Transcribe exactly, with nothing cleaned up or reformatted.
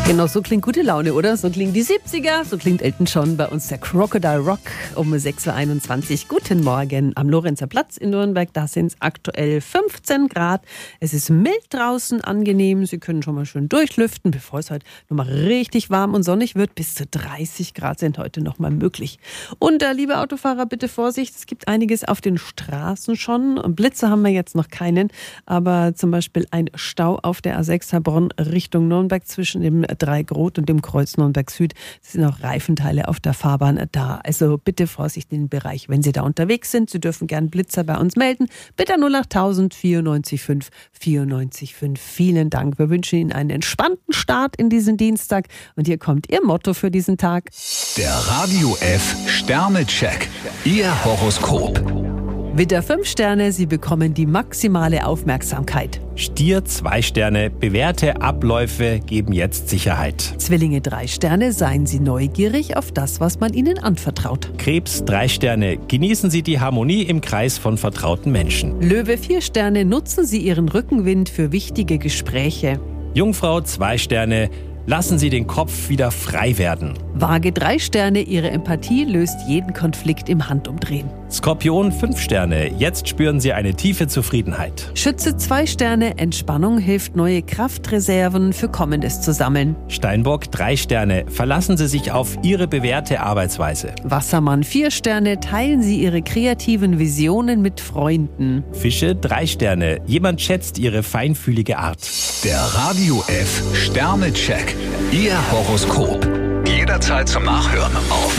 Genau, so klingt gute Laune, oder? So klingt die siebziger, so klingt Elton John, bei uns der Crocodile Rock um sechs Uhr einundzwanzig. Guten Morgen am Lorenzer Platz in Nürnberg, da sind es aktuell fünfzehn Grad. Es ist mild draußen, angenehm, Sie können schon mal schön durchlüften, bevor es heute nochmal richtig warm und sonnig wird. Bis zu dreißig Grad sind heute nochmal möglich. Und äh, liebe Autofahrer, bitte Vorsicht, es gibt einiges auf den Straßen schon. Blitze haben wir jetzt noch keinen, aber zum Beispiel ein Stau auf der A sechs Heilbronn Richtung Nürnberg zwischen dem Dreigrot und dem Kreuz Nürnberg Süd. Es sind auch Reifenteile auf der Fahrbahn da. Also bitte Vorsicht in den Bereich, wenn Sie da unterwegs sind. Sie dürfen gern Blitzer bei uns melden. Bitte null achttausend vierundneunzig fünf vierundneunzig fünf. Vielen Dank. Wir wünschen Ihnen einen entspannten Start in diesen Dienstag. Und hier kommt Ihr Motto für diesen Tag. Der Radio F Sternecheck. Ihr Horoskop. Widder fünf Sterne, Sie bekommen die maximale Aufmerksamkeit. Stier zwei Sterne, bewährte Abläufe geben jetzt Sicherheit. Zwillinge drei Sterne, seien Sie neugierig auf das, was man Ihnen anvertraut. Krebs drei Sterne, genießen Sie die Harmonie im Kreis von vertrauten Menschen. Löwe vier Sterne, nutzen Sie Ihren Rückenwind für wichtige Gespräche. Jungfrau zwei Sterne, lassen Sie den Kopf wieder frei werden. Waage drei Sterne, Ihre Empathie löst jeden Konflikt im Handumdrehen. Skorpion fünf Sterne, jetzt spüren Sie eine tiefe Zufriedenheit. Schütze zwei Sterne, Entspannung hilft, neue Kraftreserven für Kommendes zu sammeln. Steinbock drei Sterne, verlassen Sie sich auf Ihre bewährte Arbeitsweise. Wassermann vier Sterne, teilen Sie Ihre kreativen Visionen mit Freunden. Fische drei Sterne, jemand schätzt Ihre feinfühlige Art. Der Radio F Sternecheck. Ihr Horoskop. Jederzeit zum Nachhören auf